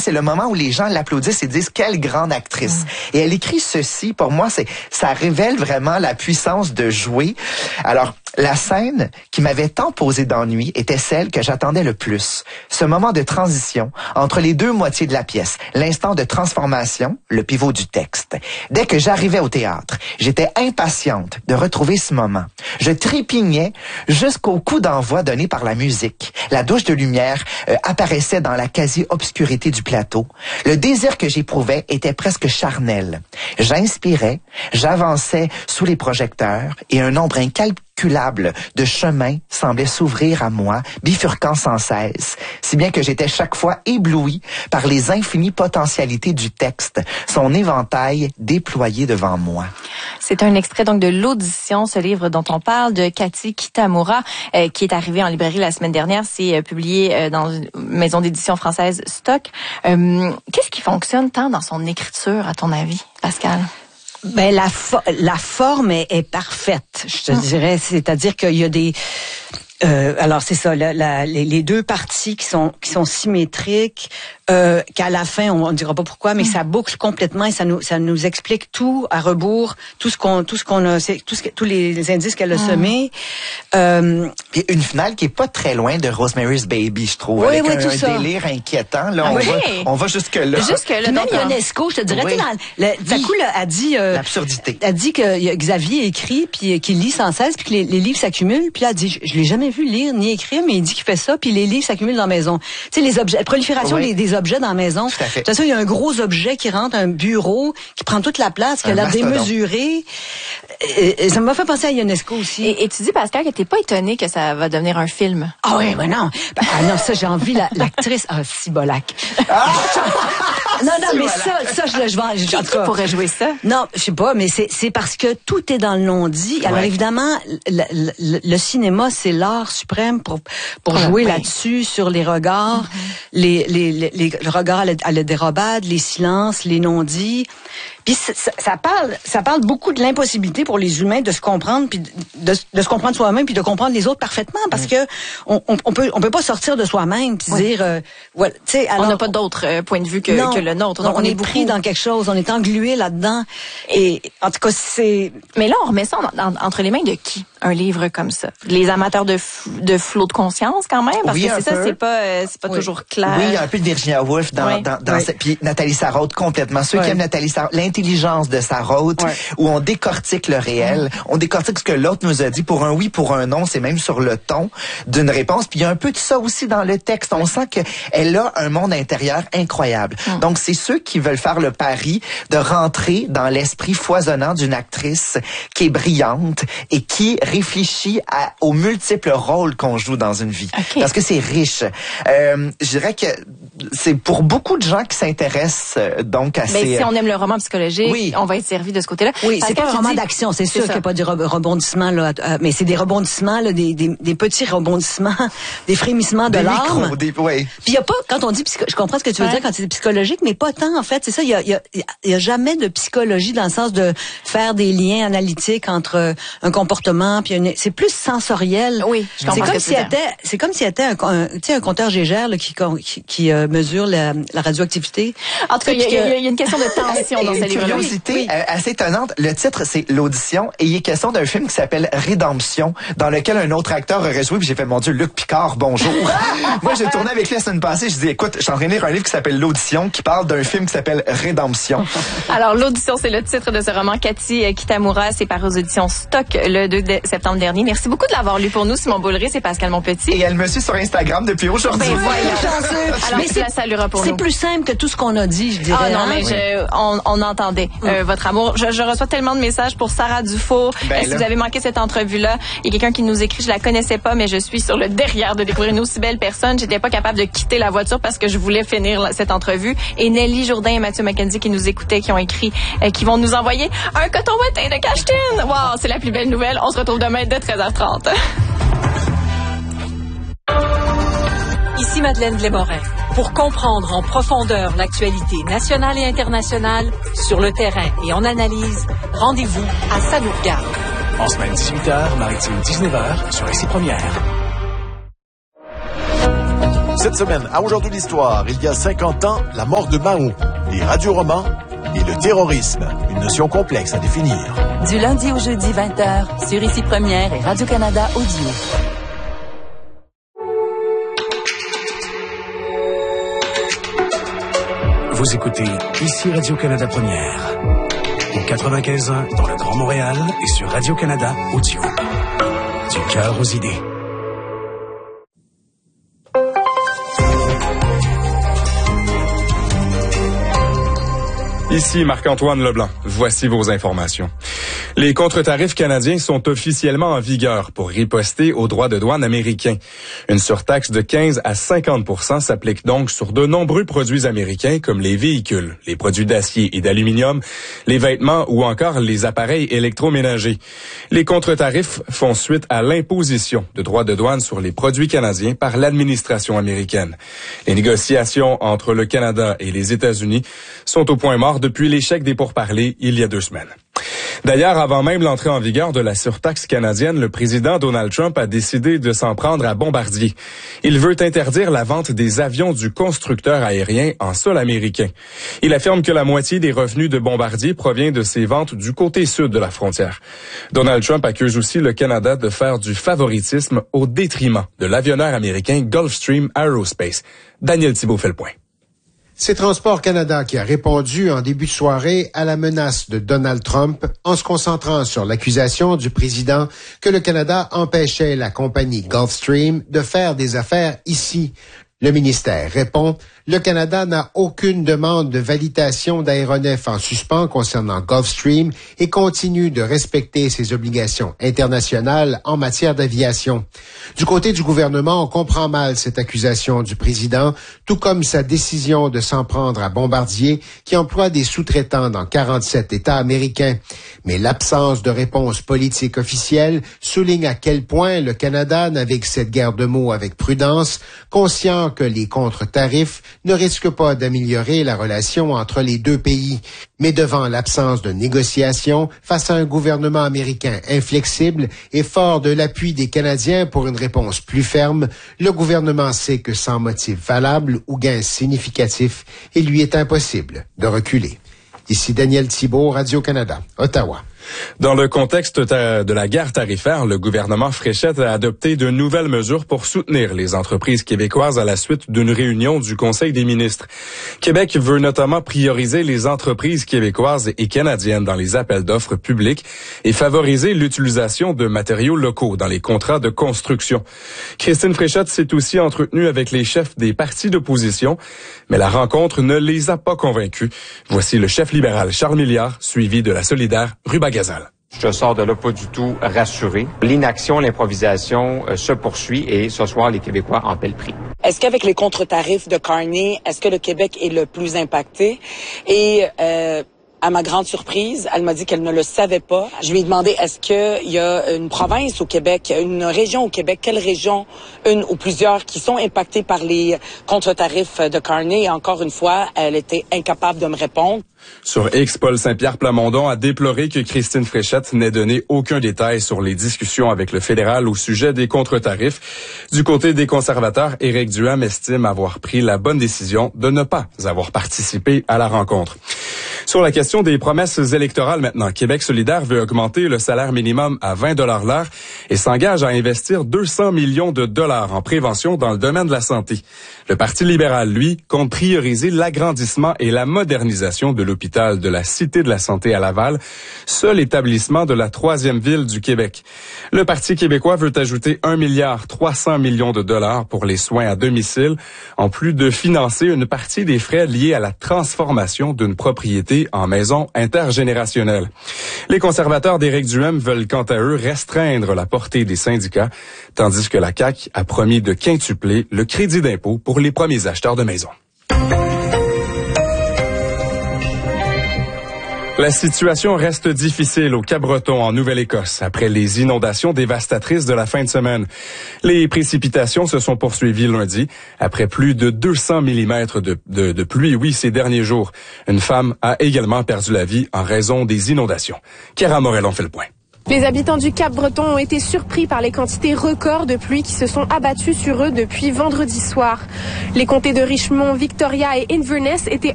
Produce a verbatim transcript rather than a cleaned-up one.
c'est le moment où les gens l'applaudissent et disent quelle grande actrice. Mm. Et elle écrit ceci, pour moi, c'est ça révèle vraiment la puissance de jouer. Alors, la scène qui m'avait tant posé d'ennui était celle que j'attendais le plus. Ce moment de transition entre les deux moitiés de la pièce, l'instant de transformation, le pivot du texte. Dès que j'arrivais au théâtre, j'étais impatiente de retrouver ce moment. Je trépignais jusqu'au coup d'envoi donné par la musique. La douche de lumière euh, apparaissait dans la quasi-obscurité du plateau. Le désir que j'éprouvais était presque charnel. J'inspirais, j'avançais sous les projecteurs et un nombre incalculable de chemins semblait s'ouvrir à moi, bifurquant sans cesse, si bien que j'étais chaque fois ébloui par les infinies potentialités du texte, son éventail déployé devant moi. C'est un extrait donc de l'audition, ce livre dont on parle, de Cathy Kitamura, euh, qui est arrivé en librairie la semaine dernière. C'est euh, publié euh, dans une maison d'édition française Stock. Euh, qu'est-ce qui fonctionne tant dans son écriture, à ton avis, Pascal? Ben la fo- la forme est, est parfaite, je te hum. dirais. C'est-à-dire qu'il y a des euh, alors c'est ça, la, la, les, les deux parties qui sont qui sont symétriques, euh, qu'à la fin on ne dira pas pourquoi, mais mmh. ça boucle complètement et ça nous ça nous explique tout à rebours, tout ce qu'on tout ce qu'on a, c'est, tout ce que, tous les indices qu'elle a mmh. semés. Euh, Puis une finale qui est pas très loin de Rosemary's Baby, je trouve, oui, avec oui, un, tout un ça. délire inquiétant. Là, ah, on oui. va on va jusque là. Jusque là. Puis même Ionesco, je te dirais, oui. dans le, oui. d'un coup, là, a dit euh, l'absurdité. A dit que Xavier écrit puis qu'il lit sans cesse puis que les, les livres s'accumulent. Puis là, elle dit, je, je l'ai jamais vu lire ni écrire, mais il dit qu'il fait ça, puis les livres s'accumulent dans la maison. Tu sais, les objets, la prolifération oui. des, des objets dans la maison. Tout à fait. De toute façon, il y a un gros objet qui rentre, un bureau, qui prend toute la place, qui a l'air démesuré. Et, et ça m'a fait penser à Ionesco aussi. Et, et tu dis, Pascal, que t'es pas étonné que ça va devenir un film. Ah oui, mais non. Ben, ah non, ça, j'ai envie, la, l'actrice, ah, Cibolac. Ah! non, non, mais ça, ça, je, je vais, je, en tout cas. Qui pourrait jouer ça? Non, je sais pas, mais c'est, c'est parce que tout est dans le non-dit. Alors, ouais. évidemment, le, le, le cinéma, c'est l'art suprême pour, pour oh, jouer oui. là-dessus, sur les regards, mm-hmm. les, les, les, les, le regard à la, à la dérobade, les silences, les non-dits. Puis ça, ça parle, ça parle beaucoup de l'impossibilité pour les humains de se comprendre, puis de, de, de se comprendre soi-même, puis de comprendre les autres parfaitement, parce mm. que on, on, on peut, on peut pas sortir de soi-même, puis oui. dire, euh, voilà, tu sais, on n'a pas d'autre euh, point de vue que, non, que le nôtre. Donc on, on est, est pris beaucoup... dans quelque chose, on est englué là-dedans, et, et en tout cas c'est. Mais là, on remet ça en, en, entre les mains de qui? Un livre comme ça. Les amateurs de f- de flot de conscience quand même, parce oui, que c'est ça, c'est pas, euh, c'est pas oui. toujours clair. Oui, il y a un peu de Virginia Woolf dans, oui. dans, dans oui. cette, puis Nathalie Sarraute complètement. Ceux oui. qui aiment Nathalie Sarraute, l'intelligence de Sarraute, oui. où on décortique le réel, oui. on décortique ce que l'autre nous a dit pour un oui, pour un non, c'est même sur le ton d'une réponse. Puis il y a un peu de ça aussi dans le texte. On sent qu'elle a un monde intérieur incroyable. Mm. Donc c'est ceux qui veulent faire le pari de rentrer dans l'esprit foisonnant d'une actrice qui est brillante et qui réfléchit à, aux multiples rôles qu'on joue dans une vie. Okay. Parce que c'est riche. Euh, je dirais que c'est pour beaucoup de gens qui s'intéressent euh, donc à ben, ces... si on aime le roman psychologique, oui. on va être servi de ce côté-là. Oui, Parce c'est pas un roman dis... d'action, c'est, c'est sûr qu'il n'y a pas de rebondissements, là, euh, mais c'est des rebondissements, là, des, des, des petits rebondissements, des frémissements de des l'âme. Micros, des, oui. Puis il y a pas, quand on dit, psycho, je comprends ce que tu veux ouais. dire quand c'est psychologique, mais pas tant en fait. C'est ça, il y a, il y a, il y a jamais de psychologie dans le sens de faire des liens analytiques entre un comportement puis une, c'est plus sensoriel. Oui, je comprends. C'est comme s'il était, c'est comme s'il était un, un, tu sais, un compteur Gégère là, qui, qui, qui euh, mesure la, la radioactivité. En tout cas, il y, y, y a une question de tension dans cette livre-là. Une curiosité oui. euh, assez étonnante. Le titre, c'est L'audition, et il est question d'un film qui s'appelle Rédemption, dans lequel un autre acteur aurait joué. Puis j'ai fait, mon Dieu, Luc Picard, bonjour. Moi, j'ai tourné avec lui la semaine passée. Je dis, écoute, je suis en train de lire un livre qui s'appelle L'audition, qui parle d'un film qui s'appelle Rédemption. Alors, L'audition, c'est le titre de ce roman. Cathy Kitamura, c'est paru aux éditions Stock le deux septembre dernier. Merci beaucoup de l'avoir lu pour nous, Simon Boulry. C'est Pascal Monpetit. Et elle me suit sur Instagram depuis aujourd'hui. Ben voilà. Alors, mais c'est, la saluera pour c'est nous. plus simple que tout ce qu'on a dit, je dirais. Ah non, mais oui. je, on, on entendait euh, mm. votre amour. Je, je reçois tellement de messages pour Sarah Dufault. Ben si vous avez manqué cette entrevue-là, il y a quelqu'un qui nous écrit, je la connaissais pas, mais je suis sur le derrière de découvrir une aussi belle personne. J'étais pas capable de quitter la voiture parce que je voulais finir la, cette entrevue. Et Nelly Jourdain et Mathieu Mackenzie qui nous écoutaient, qui ont écrit, euh, qui vont nous envoyer un coton ouaté de Cachetin. Wow, c'est la plus belle nouvelle. On se retrouve demain dès treize heures trente. Ici Madeleine Blais-Morin. Pour comprendre en profondeur l'actualité nationale et internationale, sur le terrain et en analyse, rendez-vous à Ça nous regarde. En semaine dix-huit heures, maritime dix-neuf heures, sur Ici Première. Cette semaine, à Aujourd'hui l'Histoire, il y a cinquante ans, la mort de Mao, les radioromans et le terrorisme, une notion complexe à définir. Du lundi au jeudi vingt heures, sur Ici Première et Radio-Canada Audio. Vous écoutez Ici Radio-Canada Première, au quatre-vingt-quinze ans dans le Grand Montréal et sur Radio-Canada Audio. Du cœur aux idées. Ici Marc-Antoine Leblanc. Voici vos informations. Les contre-tarifs canadiens sont officiellement en vigueur pour riposter aux droits de douane américains. Une surtaxe de quinze à cinquante pour cent s'applique donc sur de nombreux produits américains comme les véhicules, les produits d'acier et d'aluminium, les vêtements ou encore les appareils électroménagers. Les contre-tarifs font suite à l'imposition de droits de douane sur les produits canadiens par l'administration américaine. Les négociations entre le Canada et les États-Unis sont au point mort depuis l'échec des pourparlers il y a deux semaines. D'ailleurs, avant même l'entrée en vigueur de la surtaxe canadienne, le président Donald Trump a décidé de s'en prendre à Bombardier. Il veut interdire la vente des avions du constructeur aérien en sol américain. Il affirme que la moitié des revenus de Bombardier provient de ses ventes du côté sud de la frontière. Donald Trump accuse aussi le Canada de faire du favoritisme au détriment de l'avionneur américain Gulfstream Aerospace. Daniel Thibault fait le point. C'est Transport Canada qui a répondu en début de soirée à la menace de Donald Trump en se concentrant sur l'accusation du président que le Canada empêchait la compagnie Gulfstream de faire des affaires ici. Le ministère répond, le Canada n'a aucune demande de validation d'aéronefs en suspens concernant Gulfstream et continue de respecter ses obligations internationales en matière d'aviation. Du côté du gouvernement, on comprend mal cette accusation du président, tout comme sa décision de s'en prendre à Bombardier, qui emploie des sous-traitants dans quarante-sept États américains. Mais l'absence de réponse politique officielle souligne à quel point le Canada navigue cette guerre de mots avec prudence, conscient que les contre-tarifs ne risquent pas d'améliorer la relation entre les deux pays. Mais devant l'absence de négociations, face à un gouvernement américain inflexible et fort de l'appui des Canadiens pour une réponse plus ferme, le gouvernement sait que sans motif valable ou gain significatif, il lui est impossible de reculer. Ici Daniel Thibault, Radio-Canada, Ottawa. Dans le contexte de la guerre tarifaire, le gouvernement Fréchette a adopté de nouvelles mesures pour soutenir les entreprises québécoises à la suite d'une réunion du Conseil des ministres. Québec veut notamment prioriser les entreprises québécoises et canadiennes dans les appels d'offres publics et favoriser l'utilisation de matériaux locaux dans les contrats de construction. Christine Fréchette s'est aussi entretenue avec les chefs des partis d'opposition, mais la rencontre ne les a pas convaincus. Voici le chef libéral Charles Milliard, suivi de la solidaire Ruba Gazal. Je sors de là pas du tout rassuré. L'inaction, l'improvisation euh, se poursuit et ce soir, les Québécois en paient le prix. Est-ce qu'avec les contre-tarifs de Carney, est-ce que le Québec est le plus impacté? Et euh, à ma grande surprise, elle m'a dit qu'elle ne le savait pas. Je lui ai demandé, est-ce qu'il y a une province au Québec, une région au Québec, quelle région, une ou plusieurs, qui sont impactées par les contre-tarifs de Carney? Et encore une fois, elle était incapable de me répondre. Sur X, Paul Saint-Pierre Plamondon a déploré que Christine Fréchette n'ait donné aucun détail sur les discussions avec le fédéral au sujet des contre-tarifs. Du côté des conservateurs, Éric Duham estime avoir pris la bonne décision de ne pas avoir participé à la rencontre. Sur la question des promesses électorales maintenant, Québec solidaire veut augmenter le salaire minimum à vingt dollars l'heure et s'engage à investir deux cents millions de dollars en prévention dans le domaine de la santé. Le Parti libéral, lui, compte prioriser l'agrandissement et la modernisation de l'hôpital de la Cité de la Santé à Laval, seul établissement de la troisième ville du Québec. Le Parti québécois veut ajouter un milliard trois cents millions de dollars pour les soins à domicile, en plus de financer une partie des frais liés à la transformation d'une propriété en maison intergénérationnelle. Les conservateurs d'Éric Duhem veulent quant à eux restreindre la portée des syndicats, tandis que la C A Q a promis de quintupler le crédit d'impôt pour les premiers acheteurs de maisons. La situation reste difficile au Cap-Breton en Nouvelle-Écosse après les inondations dévastatrices de la fin de semaine. Les précipitations se sont poursuivies lundi après plus de deux cents millimètres de, de, de pluie, oui, ces derniers jours. Une femme a également perdu la vie en raison des inondations. Chiara Morel en fait le point. Les habitants du Cap-Breton ont été surpris par les quantités records de pluie qui se sont abattues sur eux depuis vendredi soir. Les comtés de Richmond, Victoria et Inverness étaient